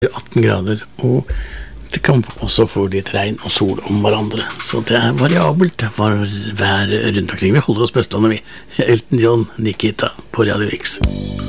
18 grader, og det kan også få litt regn og sol om hverandre, så det variabelt vær rundt omkring. Vi holder oss på Østlandet, vi. Elton John, Nikita på Radio Rix.